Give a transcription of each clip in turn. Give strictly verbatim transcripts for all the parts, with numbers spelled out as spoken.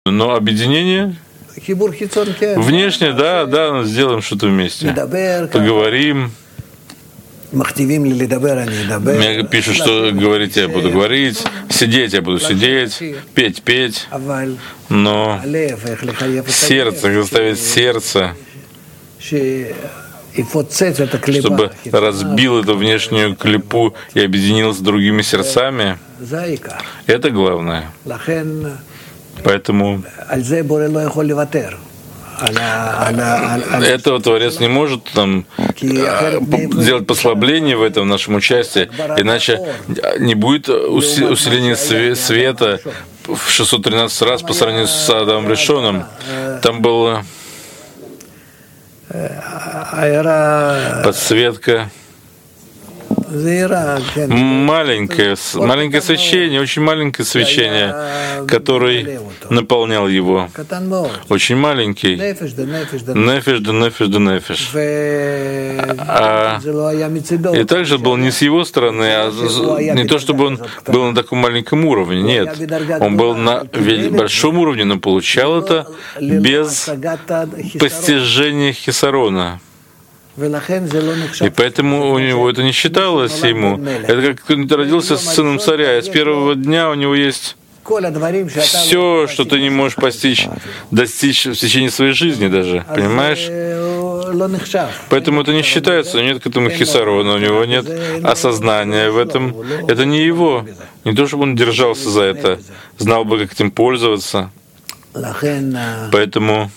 Но объединение внешне, да, да, сделаем что-то вместе. Поговорим. Мне пишут, что говорить я буду говорить, сидеть я буду сидеть, петь, петь. Но сердце, заставить сердце, чтобы разбил эту внешнюю клепу и объединился с другими сердцами, это главное. Поэтому этого Творец не может там сделать послабление в этом нашем участии, иначе не будет усиления света в шестьсот тринадцать раз по сравнению с Адамом Ришоном. Там была подсветка, маленькое, маленькое свечение, очень маленькое свечение, который наполнял его. Очень маленький. Нефеш да нефеш да нефеш. А, и также был не с его стороны, а не то, чтобы он был на таком маленьком уровне. Нет. Он был на большом уровне, но получал это без постижения хисарона. И поэтому у него это не считалось ему. Это как кто-нибудь родился с сыном царя, и с первого дня у него есть все, что ты не можешь постичь, достичь в течение своей жизни даже, понимаешь? Поэтому это не считается, у него нет к этому хисарона, у него нет осознания в этом. Это не его. Не то, чтобы он держался за это, знал бы, как этим пользоваться. Поэтому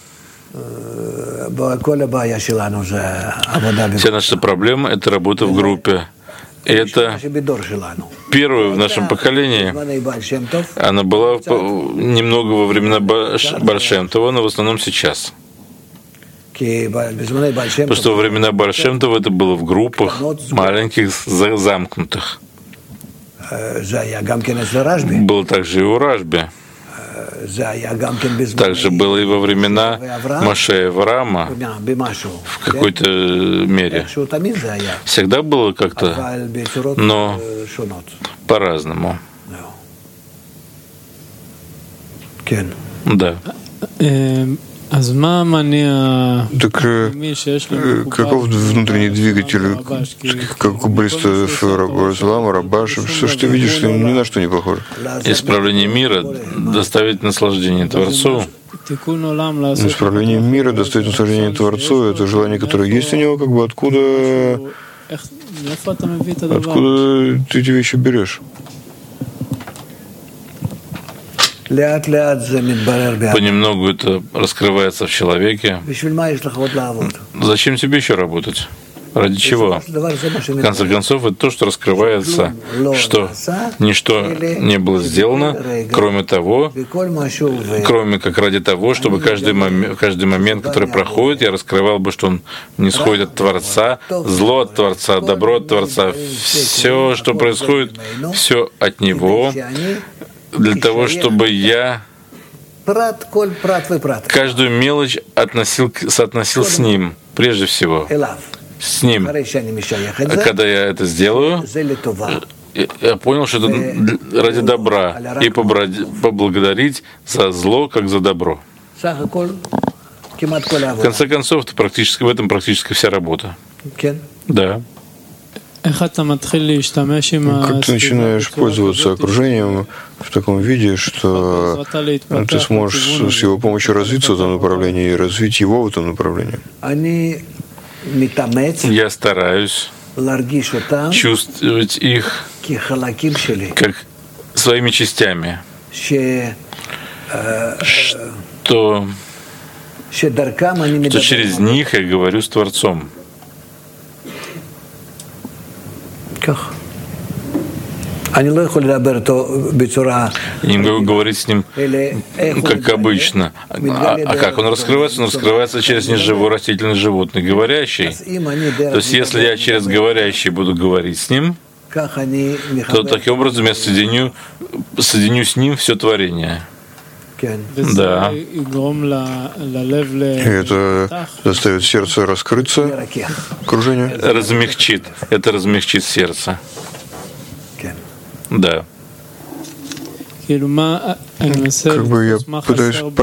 вся наша проблема — это работа в группе. И это первое в нашем поколении. Она была немного во времена Бааль Шем Това, но в основном сейчас. Потому что во времена Бааль Шем Това это было в группах маленьких, замкнутых. Было также и у Рашби. Также было и во времена Моше и Авраама в какой-то мере. Всегда было как-то, но по-разному. Да. Так каков внутренний двигатель, как у баллистов Рабазлама, Рабаша, все, что ты видишь, ни на что не похоже. Исправление мира доставить наслаждение Творцу. Исправление мира доставить наслаждение Творцу — это желание, которое есть у него, как бы откуда, откуда ты эти вещи берешь? Понемногу это раскрывается в человеке. Зачем тебе еще работать? Ради чего? В конце концов, это то, что раскрывается, что ничто не было сделано, кроме того, кроме как ради того, чтобы каждый момент, каждый момент, который проходит, я раскрывал бы, что он не сходит от Творца, зло от Творца, добро от Творца. Все, что происходит, все от Него, для того, чтобы я каждую мелочь относил, соотносил с Ним, прежде всего, с Ним. Когда я это сделаю, я понял, что это ради добра, и поблагодарить за зло, как за добро. В конце концов, это практически, в этом практически вся работа. Да. Как ты начинаешь пользоваться окружением в таком виде, что ты сможешь с его помощью развиться в этом направлении и развить его в этом направлении? Я стараюсь чувствовать их как своими частями, что, что через них я говорю с Творцом. Я не могу говорить с ним как обычно. А, а как он раскрывается? Он раскрывается через неживой растительный животный, говорящий. То есть если я через говорящий буду говорить с ним, то таким образом я соединю, соединю с ним все творение. Да. И это заставит сердце раскрыться, окружение? Как бы я пытаюсь